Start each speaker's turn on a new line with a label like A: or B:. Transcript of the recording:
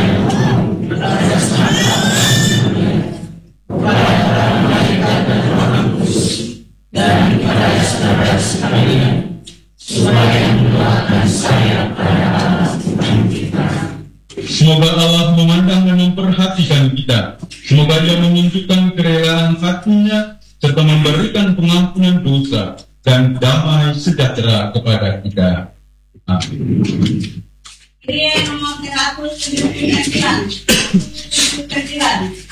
A: Semoga Allah memandang dan memperhatikan kita. Semoga Dia menunjukkan kerelaan hatinya serta memberikan pengampunan dosa dan damai sejahtera kepada kita. Amin.
B: Dia nomor 199.